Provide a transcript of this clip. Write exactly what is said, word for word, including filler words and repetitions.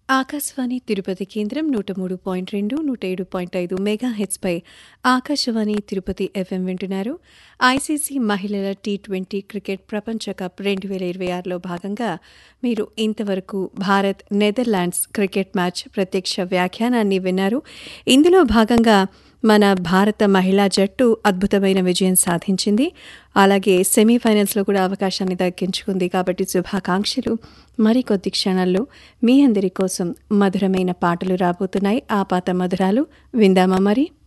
ఆకాశవాణి తిరుపతి కేంద్రం నూట మూడు పాయింట్ రెండు నూట ఏడు పాయింట్ ఐదు మెగా హెచ్పై ఆకాశవాణి తిరుపతి ఎఫ్ఎం వింటున్నారు. ఐసీసీ మహిళల టీ ట్వంటీ క్రికెట్ ప్రపంచ కప్ రెండు వేల ఇరవై ఆరులో భాగంగా మీరు ఇంతవరకు భారత్ నెదర్లాండ్స్ క్రికెట్ మ్యాచ్ ప్రత్యక్ష వ్యాఖ్యానాన్ని విన్నారు. ఇందులో భాగంగా మన భారత మహిళా జట్టు అద్భుతమైన విజయం సాధించింది. అలాగే సెమీఫైనల్స్లో కూడా అవకాశాన్ని దక్కించుకుంది. కాబట్టి శుభాకాంక్షలు. మరికొద్ది క్షణాల్లో మీ అందరి కోసం మధురమైన పాటలు రాబోతున్నాయి. ఆ పాత మధురాలు విందామా మరి.